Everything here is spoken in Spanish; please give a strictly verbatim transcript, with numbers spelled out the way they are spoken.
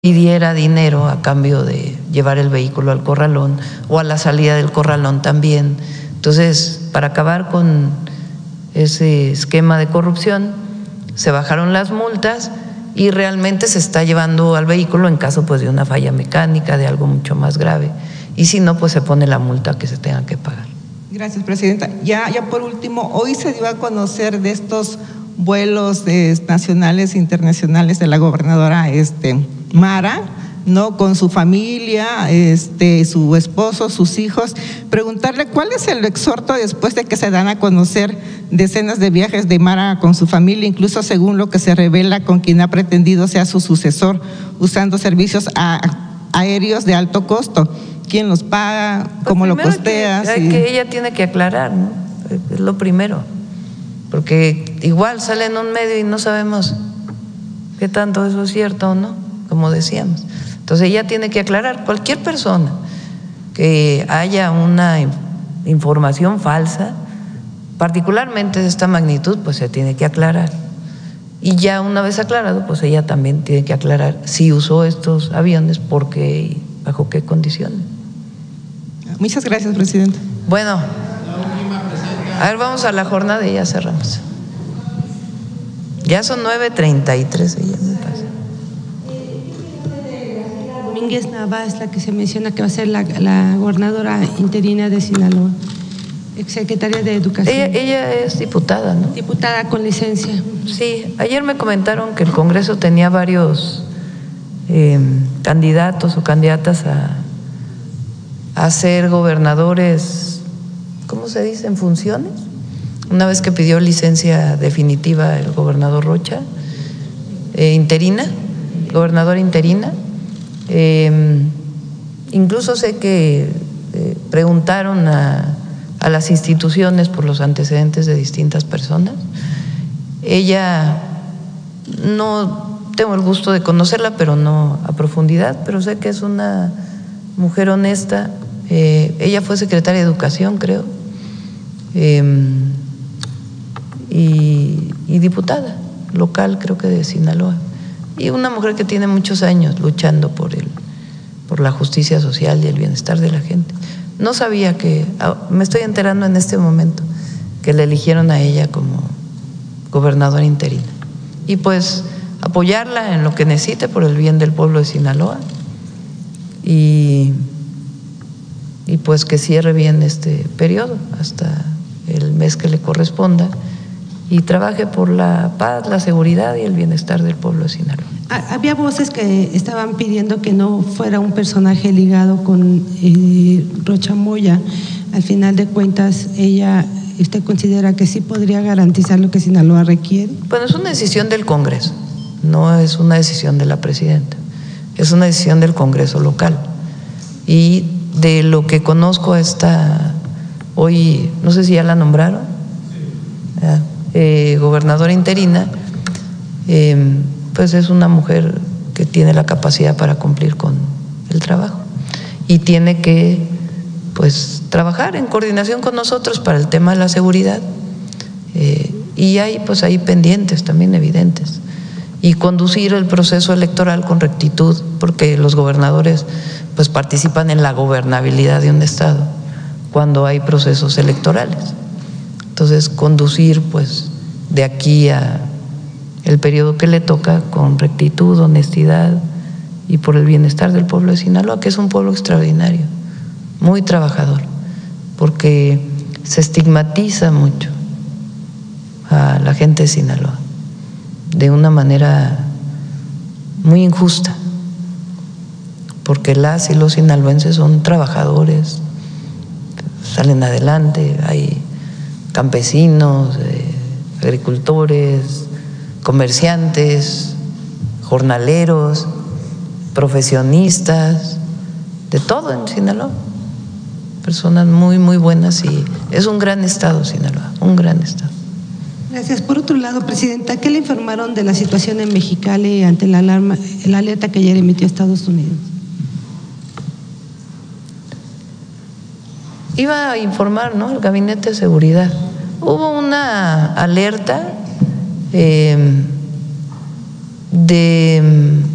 pidiera dinero a cambio de llevar el vehículo al corralón o a la salida del corralón también. Entonces, para acabar con ese esquema de corrupción, se bajaron las multas y realmente se está llevando al vehículo en caso pues de una falla mecánica, de algo mucho más grave, y si no, pues se pone la multa que se tenga que pagar. Gracias, presidenta. Ya, ya por último, hoy se dio a conocer de estos vuelos eh, nacionales e internacionales de la gobernadora este, Mara, ¿no? Con su familia, este, su esposo, sus hijos. Preguntarle cuál es el exhorto después de que se dan a conocer decenas de viajes de Mara con su familia, incluso según lo que se revela con quien ha pretendido sea su sucesor, usando servicios a, aéreos de alto costo. ¿Quién los paga? ¿Cómo lo costea? Que, sí. que ella tiene que aclarar, ¿no? Es lo primero, porque igual sale en un medio y no sabemos qué tanto eso es cierto o no, como decíamos. Entonces ella tiene que aclarar. Cualquier persona que haya una información falsa, particularmente de esta magnitud, pues se tiene que aclarar. Y ya una vez aclarado, pues ella también tiene que aclarar si usó estos aviones, por qué y bajo qué condiciones. Muchas gracias, presidenta. Bueno, a ver, vamos a la jornada y ya cerramos. Ya son nueve treinta y tres, ya me pasa. Domínguez Nava es la que se menciona que va a ser la, la gobernadora interina de Sinaloa, exsecretaria de Educación. Ella, ella es diputada, ¿no? Diputada con licencia. Sí, ayer me comentaron que el Congreso tenía varios eh, candidatos o candidatas a, a ser gobernadores, ¿cómo se dice? En funciones. Una vez que pidió licencia definitiva el gobernador Rocha, eh, interina, gobernadora interina. Eh, incluso sé que eh, preguntaron a, a las instituciones por los antecedentes de distintas personas. Ella, no tengo el gusto de conocerla, pero no a profundidad, pero sé que es una mujer honesta. Eh, ella fue secretaria de Educación, creo, eh, y, y diputada local, creo que de Sinaloa. Y una mujer que tiene muchos años luchando por el, por la justicia social y el bienestar de la gente. No sabía que, me estoy enterando en este momento, que le eligieron a ella como gobernadora interina. Y pues apoyarla en lo que necesite por el bien del pueblo de Sinaloa y, y pues que cierre bien este periodo hasta el mes que le corresponda y trabaje por la paz, la seguridad y el bienestar del pueblo de Sinaloa. Había voces que estaban pidiendo que no fuera un personaje ligado con eh, Rocha Moya. Al final de cuentas, ella, ¿usted considera que sí podría garantizar lo que Sinaloa requiere? Bueno, es una decisión del Congreso, no es una decisión de la presidenta, es una decisión del Congreso local. Y de lo que conozco esta, hoy, no sé si ya la nombraron, ¿verdad? Eh, gobernadora interina, eh, pues es una mujer que tiene la capacidad para cumplir con el trabajo y tiene que pues trabajar en coordinación con nosotros para el tema de la seguridad, eh, y hay pues ahí pendientes también evidentes, y conducir el proceso electoral con rectitud, porque los gobernadores pues participan en la gobernabilidad de un estado cuando hay procesos electorales. Entonces, conducir pues de aquí a el periodo que le toca con rectitud, honestidad y por el bienestar del pueblo de Sinaloa, que es un pueblo extraordinario, muy trabajador, porque se estigmatiza mucho a la gente de Sinaloa de una manera muy injusta, porque las y los sinaloenses son trabajadores, salen adelante, hay campesinos, eh, agricultores, comerciantes, jornaleros, profesionistas, de todo en Sinaloa, personas muy, muy buenas, y es un gran estado Sinaloa, un gran estado. Gracias. Por otro lado, presidenta, ¿qué le informaron de la situación en Mexicali ante la alarma, la alerta que ayer emitió Estados Unidos? Iba a informar, ¿no?, el Gabinete de Seguridad. Hubo una alerta eh, de